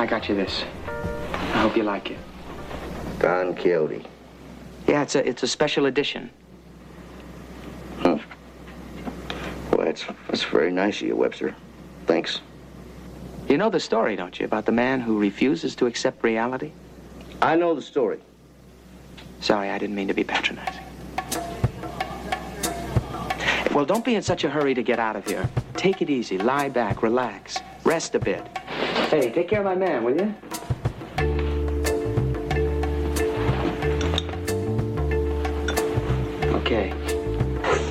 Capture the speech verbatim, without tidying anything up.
I got you this. I hope you like it. Don Quixote. Yeah, it's a, it's a special edition. Huh. Well, that's, that's very nice of you, Webster. Thanks. You know the story, don't you, about the man who refuses to accept reality? I know the story. Sorry, I didn't mean to be patronizing. Well, don't be in such a hurry to get out of here. Take it easy, lie back, relax, rest a bit. Hey, take care of my man, will you? Okay.